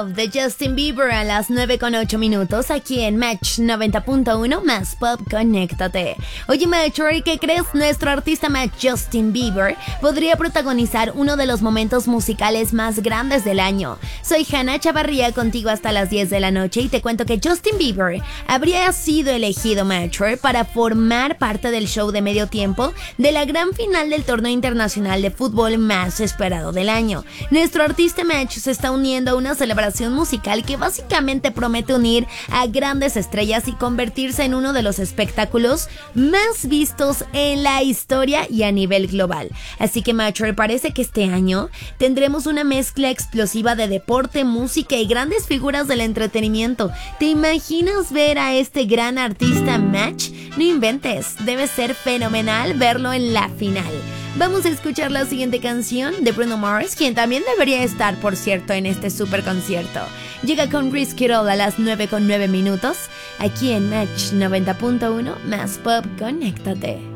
Love de Justin Bieber a las 9:08 aquí en Match 90.1 más Pop, conéctate. Oye, Matcher, ¿qué crees? Nuestro artista Match Justin Bieber podría protagonizar uno de los momentos musicales más grandes del año. Soy Hannah Chavarría contigo hasta las 10 de la noche y te cuento que Justin Bieber habría sido elegido, Matcher, para formar parte del show de medio tiempo de la gran final del torneo internacional de fútbol más esperado del año. Nuestro artista Match se está uniendo a una celebración musical que básicamente promete unir a grandes estrellas y convertirse en uno de los espectáculos más vistos en la historia y a nivel global. Así que, Matcher, parece que este año tendremos una mezcla explosiva de deporte, música y grandes figuras del entretenimiento. ¿Te imaginas ver a este gran artista Match? No inventes, debe ser fenomenal verlo en la final. Vamos a escuchar la siguiente canción de Bruno Mars, quien también debería estar, por cierto, en este super concierto. Llega con Risky Roll a las 9:09 aquí en Match 90.1 más Pop, conéctate.